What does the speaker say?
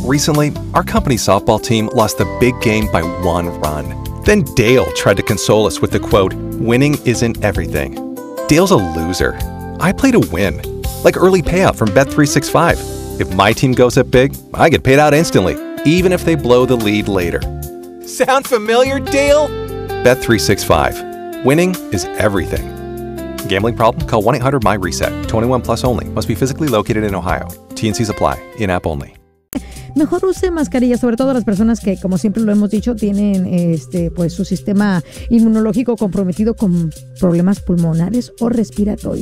Recently, our company's softball team lost the big game by 1 run. Then Dale tried to console us with the quote, "Winning isn't everything." Dale's a loser. I play to win. Like early payout from Bet365. If my team goes up big, I get paid out instantly, even if they blow the lead later. Sound familiar, Dale? Bet365. Winning is everything. Gambling problem? Call 1-800-MY-RESET. 21 plus only. Must be physically located in Ohio. T&Cs apply. In-app only. Mejor use mascarilla, sobre todo las personas que, como siempre lo hemos dicho, tienen pues su sistema inmunológico comprometido con problemas pulmonares o respiratorios.